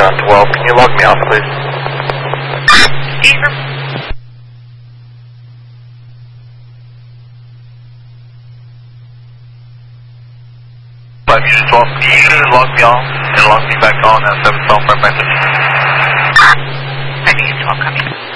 John 12. Can you log me off, please? Stephen? Unit 12, can you log me off and log me back on at 7 cell phone message? Unit 12 coming.